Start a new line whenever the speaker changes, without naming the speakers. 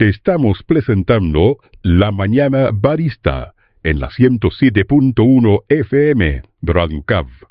Estamos presentando La Mañana Barista en la 107.1 FM, Radio Cav.